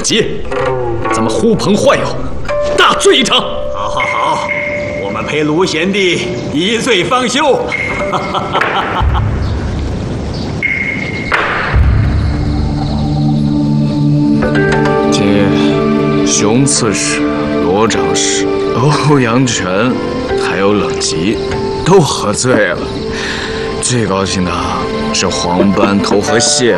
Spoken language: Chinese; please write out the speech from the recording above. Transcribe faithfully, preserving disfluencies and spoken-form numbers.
劫，咱们呼朋唤友，大醉一场。 好，好，好，我们陪卢贤弟一醉方休。 今夜，熊刺史、罗长史、欧阳权，还有冷吉，都喝醉了。最高兴的是黄斑头和谢